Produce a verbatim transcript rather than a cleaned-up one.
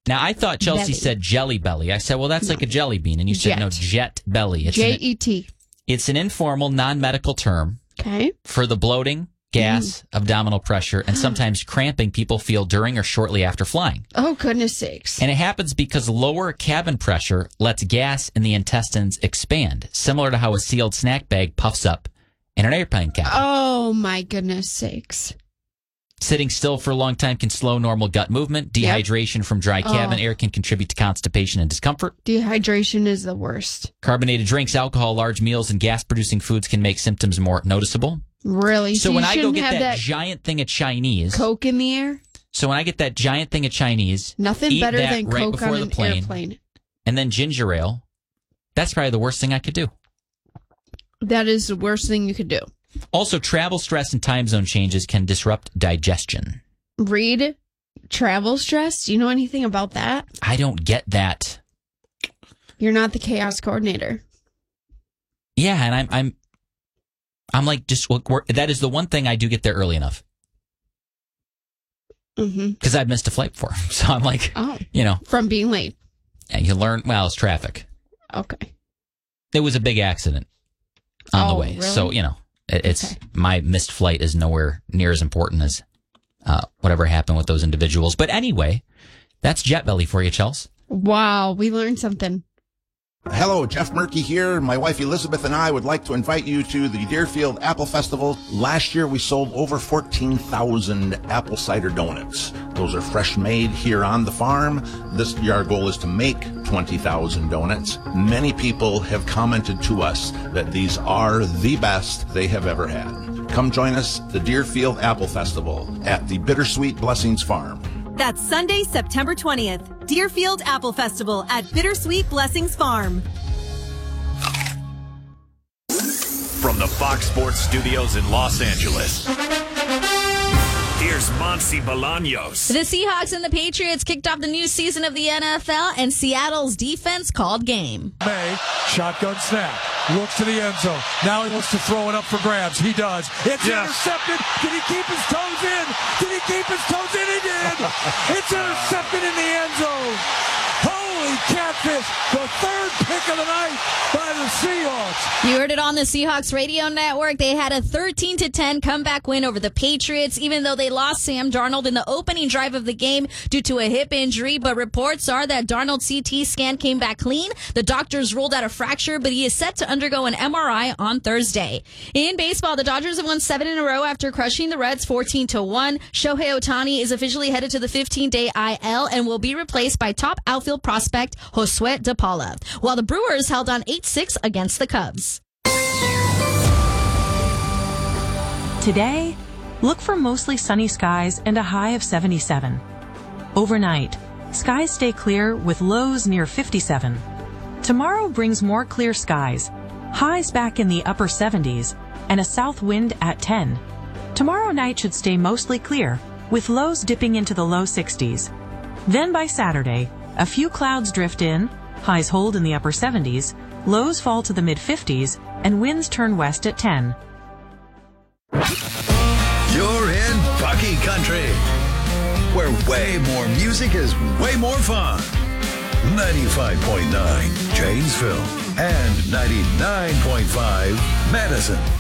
Now, I thought Chelsea Belly. said Jelly Belly. I said, well, that's No. like a jelly bean. And you said, Jet. no, Jet Belly. It's J an, E T. it's an informal, non-medical term Okay. for the bloating, gas, abdominal pressure, and sometimes cramping people feel during or shortly after flying. Oh, goodness sakes. And it happens because lower cabin pressure lets gas in the intestines expand, similar to how a sealed snack bag puffs up in an airplane cabin. Oh, my goodness sakes. Sitting still for a long time can slow normal gut movement. Dehydration from dry cabin Oh. air can contribute to constipation and discomfort. Dehydration is the worst. Carbonated drinks, alcohol, large meals, and gas-producing foods can make symptoms more noticeable. Really? So, you when I go shouldn't get have that, that giant thing of Chinese, Coke in the air? so when I get that giant thing of Chinese, Nothing eat better that than right Coke before on the an plane, airplane. and then ginger ale, that's probably the worst thing I could do. That is the worst thing you could do. Also, travel stress and time zone changes can disrupt digestion. Read travel stress. Do you know anything about that? I don't get that. You're not the chaos coordinator. Yeah, and I'm I'm I'm like just look, we're, that is the one thing I do get there early enough Mm-hmm. because I've missed a flight before. So I'm like, Oh, you know, from being late. and you learn. Well, it's traffic. Okay. It was a big accident on the Oh, way, really? so you know, it, it's Okay. my missed flight is nowhere near as important as uh, whatever happened with those individuals. But anyway, that's Jet Belly for you, Chels. Wow, we learned something. Hello, Jeff Murky here. My wife Elizabeth and I would like to invite you to the Deerfield Apple Festival. Last year we sold over fourteen thousand apple cider donuts. Those are fresh made here on the farm. This year our goal is to make twenty thousand donuts. Many people have commented to us that these are the best they have ever had. Come join us at the Deerfield Apple Festival at the Bittersweet Blessings Farm. That's Sunday, September twentieth. Deerfield Apple Festival at Bittersweet Blessings Farm. From the Fox Sports Studios in Los Angeles, here's Monty Bolaños. The Seahawks and the Patriots kicked off the new season of the N F L, and Seattle's defense called game. May, shotgun snap, looks to the end zone. Now he wants to throw it up for grabs. He does. It's Yes. intercepted. Did he keep his toes in? Did he keep his toes in? He did. It's intercepted in the end zone. Holy catfish. The third pick of the night by the Seahawks. You heard it on the Seahawks radio network. They had a thirteen to ten comeback win over the Patriots, even though they lost Sam Darnold in the opening drive of the game due to a hip injury. But reports are that Darnold's C T scan came back clean. The doctors ruled out a fracture, but he is set to undergo an M R I on Thursday. In baseball, the Dodgers have won seven in a row after crushing the Reds fourteen to one. Shohei Ohtani is officially headed to the fifteen-day I L and will be replaced by top outfield prospect Josue De Paula, while the Brewers held on eight six against the Cubs. Today, look for mostly sunny skies and a high of seventy-seven. Overnight, skies stay clear with lows near fifty-seven. Tomorrow brings more clear skies, highs back in the upper seventies, and a south wind at ten. Tomorrow night should stay mostly clear, with lows dipping into the low sixties. Then by Saturday, a few clouds drift in, highs hold in the upper seventies, lows fall to the mid-fifties, and winds turn west at ten. You're in Bucky Country, where way more music is way more fun. ninety-five point nine Janesville and ninety-nine point five Madison.